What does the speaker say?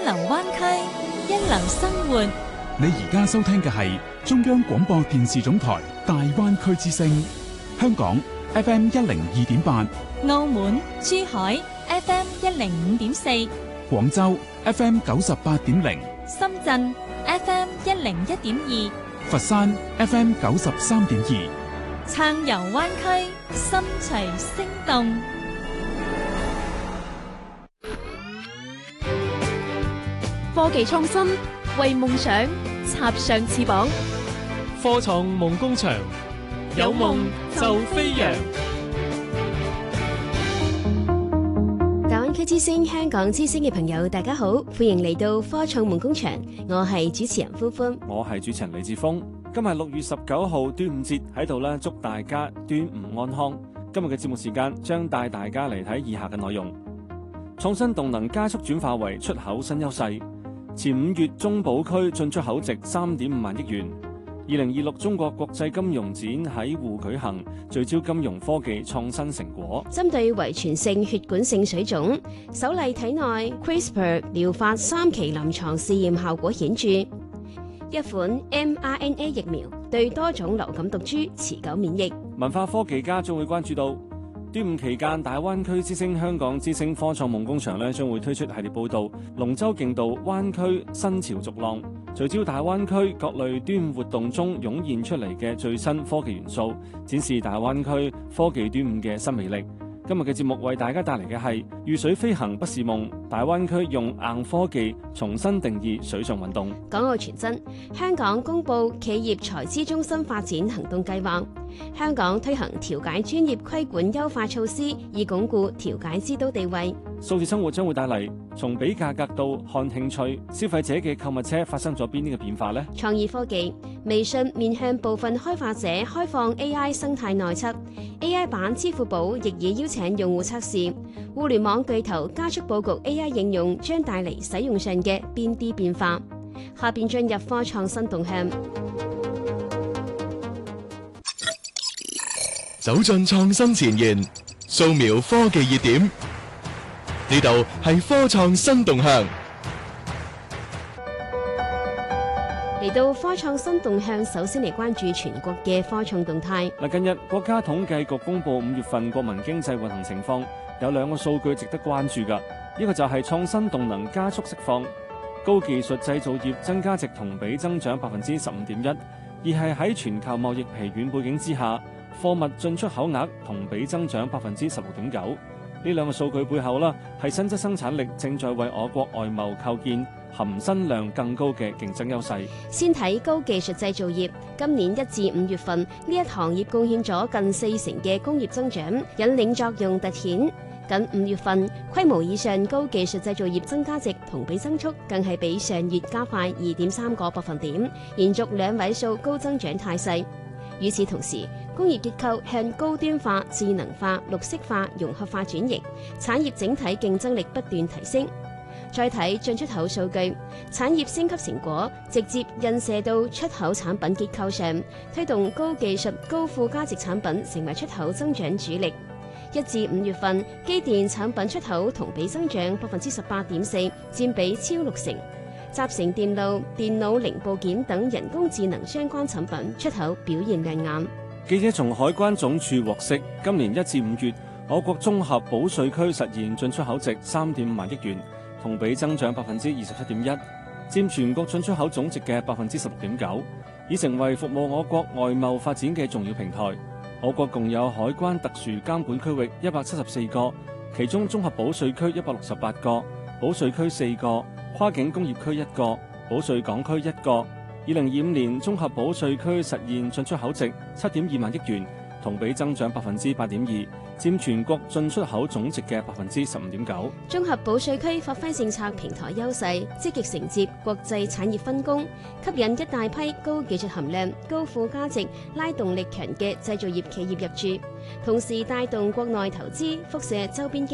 流灣區，一流生活。 你而家收聽嘅係中央廣播電視總台大灣區之聲，香港 FM 102.8， 澳門、珠海 FM 105.4， 廣州 FM 98.0， 深圳 FM 101.2， 佛山 FM 93.2。 暢遊灣區，心隨聲動。 科技創新，為夢想插上翅膀。 科創夢工場，有夢就飛揚。 大灣區之聲、香港之聲嘅朋友，大家好，歡迎嚟到科創夢工場。我係主持人歡歡， 我係主持人李志峰。今日6月19號端午節喺度咧，祝大家端午安康。今日嘅節目時間將帶大家嚟睇以下嘅內容：創新動能加速轉化為出口新優勢。前5月中保區進出口值3.5萬億元。2026中國國際金融展喺滬舉行，聚焦金融科技創新成果。 針對遺傳性血管性水腫，首例體內 CRISPR 療法3期臨床試驗效果顯著。一款 mRNA 疫苗對多種流感毒株持久免疫。 文化科技家將會關注到端午期間，大灣區之聲、香港之聲科創夢工場將會推出系列報導，龍舟競渡灣區新潮逐浪，聚焦大灣區各類端午活動中湧現出嚟嘅最新科技元素，展示大灣區科技端午嘅新魅力。今日嘅節目為大家帶嚟嘅係遇水飛行不是夢，大灣區用硬科技重新定義水上運動。 港澳傳真，香港公布企業財資中心發展行動計劃，香港推行調解專業規管優化措施，以鞏固調解之都地位。 數字生活將會帶嚟從比價格到看興趣，消費者嘅購物車發生咗邊啲嘅變化呢？ 創意科技，微信面向部分開發者開放 AI 生態內測 ，AI 版支付寶亦已邀請用戶測試。互聯網巨頭加速佈局 AI 應用，將帶嚟使用上嘅邊啲變化？下邊進入科創新動向， 走進創新前沿，掃描科技熱點。呢度係科創新動向。 嚟到科創新動向，首先嚟關注全國嘅科創動態。 近日國家統計局公布5月份國民經濟運行情況，有2個數據值得關注㗎。一個就係創新動能加速釋放，高技術製造業增加值同比增長15.1%，而係喺全球貿易疲軟背景之下，貨物進出口額同比增長16.9%。呢2個數據背後係新質生產力正在為我國外貿構建含新量更高嘅競爭優勢。 先睇高技術製造業，今年1至5月份呢一行業貢獻咗近40%嘅工業增長，引領作用凸顯。近5月份規模以上高技術製造業增加值同比增速更係比上月加快2.3個百分點，延續2位數高增長態勢。與此同時，工業結構向高端化、智能化、綠色化、融合化轉型，產業整體競爭力不斷提升。再睇進出口數據，產業升級成果直接印射到出口產品結構上，推動高技術、高附加值產品成為出口增長主力。1至5月份，機電產品出口同比增長18.4%，佔比超60%。集成電路、電腦零部件等人工智能相關產品出口表現亮眼。 記者從海關總署獲悉，今年1至5月，我國綜合保稅區實現進出口值3.5萬億元，同比增長27.1%，佔全國進出口總值嘅16.9%，已成為服務我國外貿發展嘅重要平台。我國共有海關特殊監管區域174個，其中綜合保稅區168個，保稅區4個，跨境工業區1個，保稅港區1個。2025年綜合保稅區實現進出口值7.2萬億元，同比增長8.2%，佔全國進出口總值嘅15.9%。 綜合保稅區發揮政策平台優勢，積極承接國際產業分工，吸引一大批高技術含量、高附加值、拉動力強嘅製造業企業入駐，同時帶動國內投資，輻射周邊經